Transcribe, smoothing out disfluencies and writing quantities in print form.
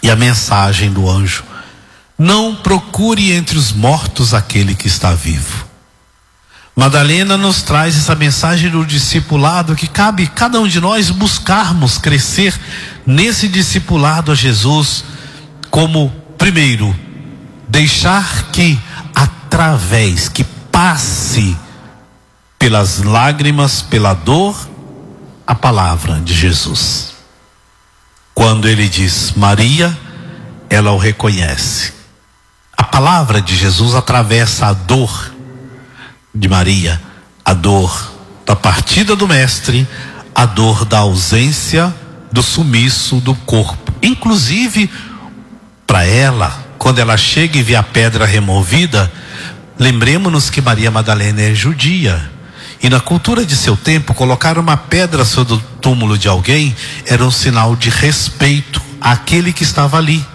E a mensagem do anjo: não procure entre os mortos aquele que está vivo. Madalena nos traz essa mensagem do discipulado, que cabe cada um de nós buscarmos crescer nesse discipulado a Jesus, como primeiro, deixar que que passe pelas lágrimas, pela dor, a palavra de Jesus. Quando ele diz Maria, ela o reconhece. A palavra de Jesus atravessa a dor de Maria, a dor da partida do mestre, a dor da ausência, do sumiço do corpo. Inclusive, para ela, quando ela chega e vê a pedra removida, lembremos-nos que Maria Madalena é judia. E na cultura de seu tempo, colocar uma pedra sobre o túmulo de alguém era um sinal de respeito àquele que estava ali.